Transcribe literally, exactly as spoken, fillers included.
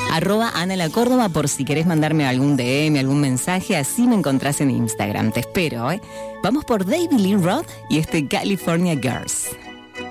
Arroba Ana La Córdoba por si querés mandarme algún D M, algún mensaje, así me encontrás en Instagram. Te espero, ¿eh? Vamos por David Lee Roth y este California Girls.